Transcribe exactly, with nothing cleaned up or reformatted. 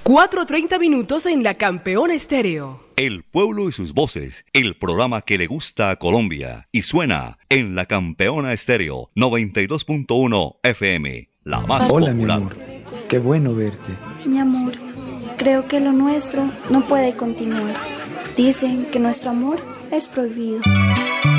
cuatro treinta minutos en la Campeona Estéreo. El pueblo y sus voces, el programa que le gusta a Colombia y suena en la Campeona Estéreo noventa y dos punto uno F M, la más Hola, popular. mi amor, qué bueno verte. Mi amor, creo que lo nuestro no puede continuar. Dicen que nuestro amor es prohibido.